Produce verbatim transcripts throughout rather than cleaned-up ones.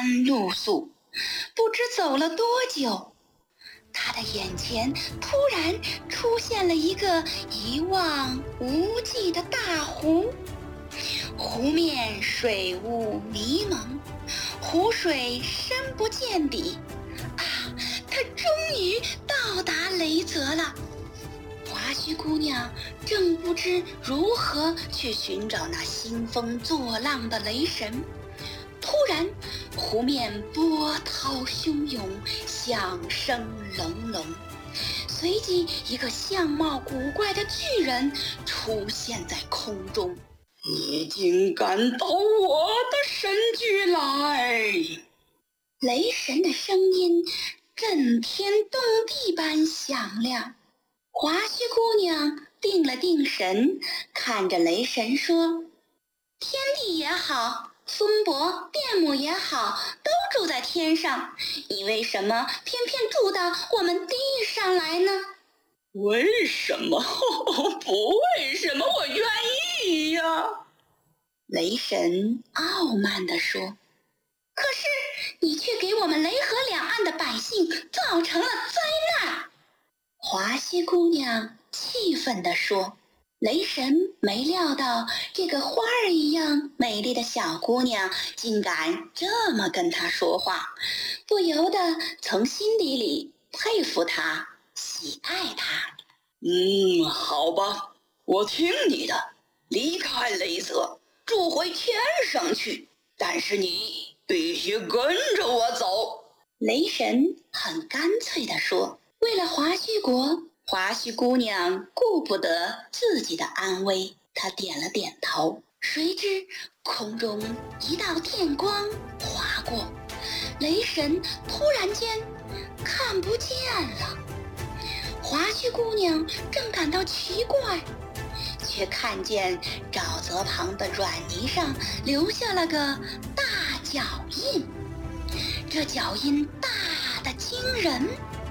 般露宿。不知走了多久，他的眼前突然出现了一个一望无际的大湖，湖面水雾迷蒙，湖水深不见底。啊，他终于到达雷泽了。华胥姑娘正不知如何去寻找那兴风作浪的雷神，突然湖面波涛汹涌，响声隆隆，随即一个相貌古怪的巨人出现在空中。 你竟敢到我的神居来！ 雷神的声音震天动地般响亮。华胥姑娘定了定神，看着雷神说：天地也好，松柏遍母也好，都住在天上，你为什么偏偏住到我们地上来呢？ 为什么？不为什么，我愿意呀！ 雷神傲慢地说。可是你却给我们雷河两岸的百姓造成了灾难。华胥姑娘气愤地说。雷神没料到这个花儿一样美丽的小姑娘竟敢这么跟她说话，不由得从心底里佩服她，喜爱她。 嗯，好吧，我听你的，离开雷泽，住回天上去，但是你必须跟着我走。 雷神很干脆地说。为了华胥国，华胥姑娘顾不得自己的安危，她点了点头。谁知空中一道电光划过，雷神突然间看不见了。华胥姑娘正感到奇怪，却看见沼泽旁的软泥上留下了个大脚印，这脚印大得惊人。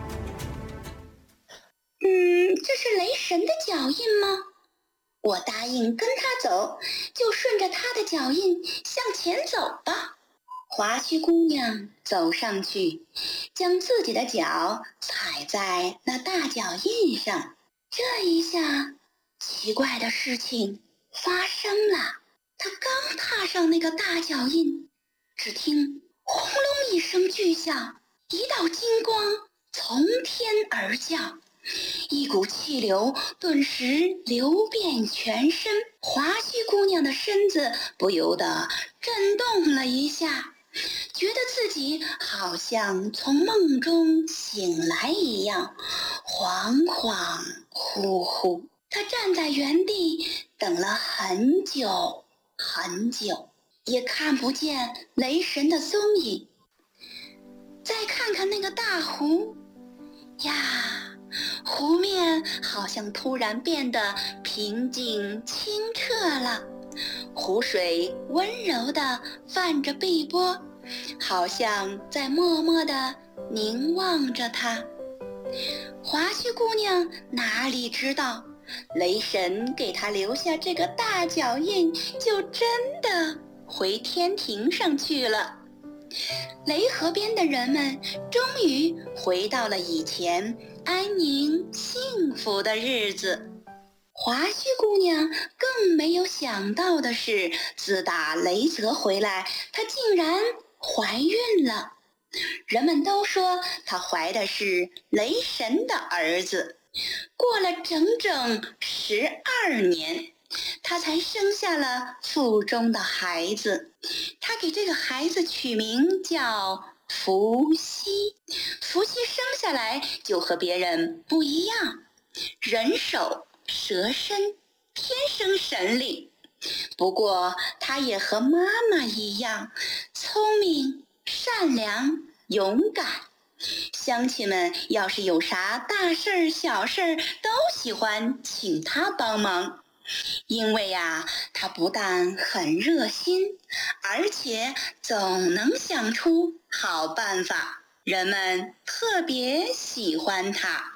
嗯，这是雷神的脚印吗？我答应跟他走，就顺着他的脚印向前走吧。华胥姑娘走上去，将自己的脚踩在那大脚印上。这一下，奇怪的事情发生了。她刚踏上那个大脚印，只听轰隆一声巨响，一道金光从天而降，一股气流顿时流遍全身，华胥姑娘的身子不由得震动了一下，觉得自己好像从梦中醒来一样，恍恍惚惚。她站在原地等了很久很久，也看不见雷神的踪影。再看看那个大湖呀，湖面好像突然变得平静清澈了，湖水温柔地泛着碧波，好像在默默地凝望着她。华胥姑娘哪里知道，雷神给她留下这个大脚印，就真的回天庭上去了。雷河边的人们终于回到了以前安宁幸福的日子。华胥姑娘更没有想到的是，自打雷泽回来，她竟然怀孕了。人们都说她怀的是雷神的儿子。过了整整十二年，她才生下了腹中的孩子。她给这个孩子取名叫伏羲。伏羲生下来就和别人不一样，人手蛇身，天生神力。不过他也和妈妈一样，聪明、善良、勇敢。乡亲们要是有啥大事儿、小事儿，都喜欢请他帮忙。因为呀，他不但很热心，而且总能想出好办法，人们特别喜欢他。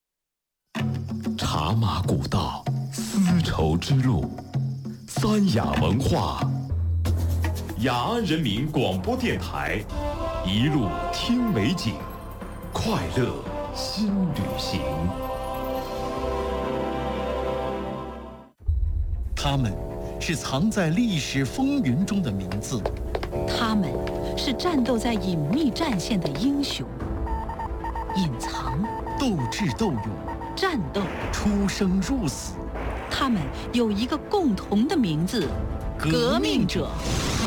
茶马古道，丝绸之路，三雅文化雅安人民广播电台，一路听美景，快乐新旅行。 他们是藏在历史风云中的名字， 他们是战斗在隐秘战线的英雄，隐藏、 斗智斗勇、 战斗、 出生入死。 他们有一个共同的名字：革命者。